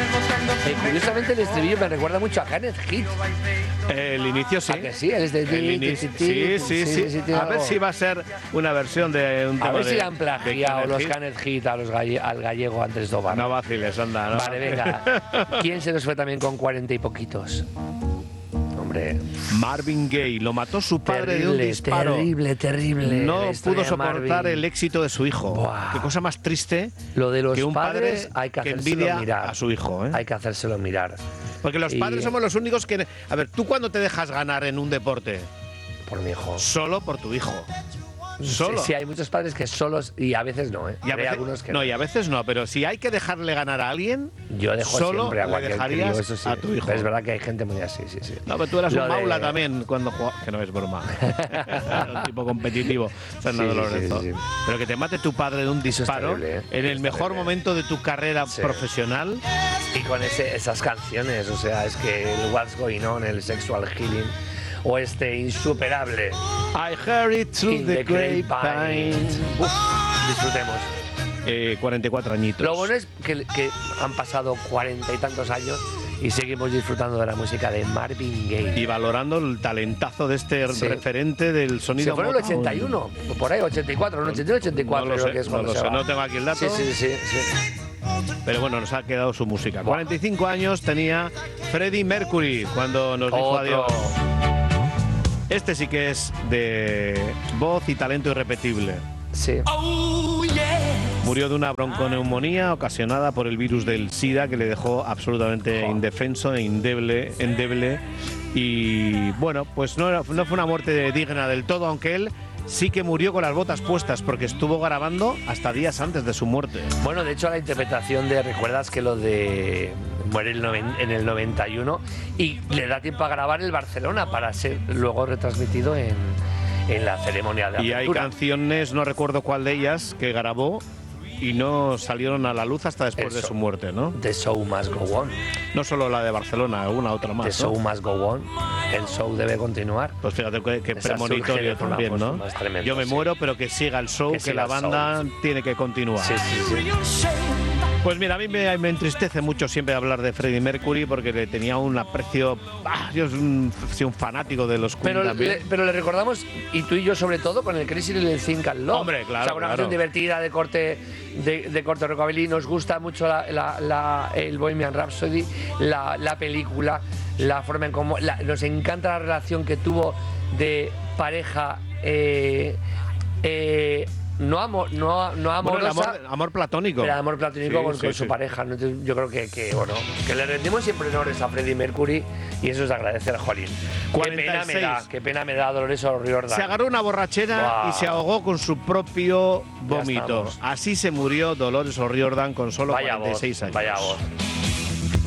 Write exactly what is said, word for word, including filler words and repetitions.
Eh, curiosamente el estribillo me recuerda mucho a Kenneth Heat. El inicio sí. ¿A que sí? El, de el inicio, sí, sí, sí. sí, sí a ver si va a ser una versión de un tema. A ver si de, han plagiado los Kenneth Heat a los galle al gallego Andrés Dobar. No vaciles, anda. No. Vale, venga. ¿Quién se nos fue también con cuarenta y poquitos? Hombre. Marvin Gaye, lo mató su padre terrible, de un disparo. Terrible, terrible. No pudo soportar el éxito de su hijo. Buah. Qué cosa más triste. Lo de los que un padres padre hay que, que hacérselo envidia mirar. A su hijo, ¿eh? Hay que hacérselo mirar. Porque los y... padres somos los únicos que... A ver, ¿tú cuándo te dejas ganar en un deporte? Por mi hijo. Solo por tu hijo. Solo. Sí, sí, hay muchos padres que solos y a veces no, ¿eh? Y a veces, hay algunos que no, no. y a veces no, pero si hay que dejarle ganar a alguien, yo dejo solo siempre a le cualquier dejarías crío, eso sí. a tu hijo. Pero es verdad que hay gente muy así, sí, sí. No, pero tú eras Lo un maula de... también cuando jugabas, que no es broma. Un tipo competitivo, Fernando sí, Lorenzo. Sí, sí, sí. Pero que te mate tu padre de un disparo terrible, ¿eh? en el mejor terrible. momento de tu carrera sí. profesional. Y con ese, esas canciones, o sea, es que el What's Going On, el Sexual Healing, o este insuperable I heard it through the, the grapevine. Uf, disfrutemos. Eh, cuarenta y cuatro añitos. Lo bueno es que, que han pasado cuarenta y tantos años y seguimos disfrutando de la música de Marvin Gaye. Y valorando el talentazo de este sí. referente del sonido. Se fue en el ochenta y uno, por ahí, ochenta y cuatro, no, ochenta y uno, ochenta y cuatro. No lo creo sé, que es no, lo sé. no tengo aquí el dato. Sí, sí, sí, sí. Pero bueno, nos ha quedado su música. Wow. cuarenta y cinco años tenía Freddie Mercury cuando nos dijo Otro. adiós. Este sí que es de voz y talento irrepetible. Sí. Oh, yes. Murió de una bronconeumonía ocasionada por el virus del SIDA que le dejó absolutamente oh. indefenso e indeble, endeble. Y bueno, pues no, era, no fue una muerte digna del todo, aunque él sí que murió con las botas puestas porque estuvo grabando hasta días antes de su muerte. Bueno, de hecho la interpretación de, ¿recuerdas que lo de muere en el noventa y uno y le da tiempo a grabar el Barcelona para ser luego retransmitido en, en la ceremonia de apertura? Y hay canciones, no recuerdo cuál de ellas, que grabó y no salieron a la luz hasta después Eso. de su muerte, ¿no? The Show Must Go On. No solo la de Barcelona, alguna otra más, The ¿no? Show Must Go On. El show debe continuar. Pues fíjate que, que Esa premonitorio también, pues, ¿no? Tremendo, Yo me sí. muero, pero que siga el show, que, que, que la banda show. tiene que continuar. Sí, sí, sí. Pues mira, a mí me, me entristece mucho siempre hablar de Freddie Mercury porque le tenía un aprecio... Ah, yo soy un, soy un fanático de los Queen pero también. le, pero le recordamos, y tú y yo sobre todo, con el Crazy Little Thing Called Love. Hombre, claro, O sea, una claro. canción divertida de corte de, de corte rockabilly. Nos gusta mucho la, la, la, el Bohemian Rhapsody, la, la película, la forma en cómo... La, nos encanta la relación que tuvo de pareja... Eh, eh, no amor, no, no amorosa, bueno, amor, amor platónico. Pero amor platónico sí, con, sí, con sí. su pareja. ¿No? Entonces, yo creo que, que, bueno, que le rendimos siempre honores a Freddie Mercury y eso es agradecer a Jolín. Qué pena me da, qué pena me da Dolores O'Riordan. Se agarró una borrachera wow. y se ahogó con su propio vómito. Así se murió Dolores O'Riordan con solo vaya cuarenta y seis voz, años. Vaya voz.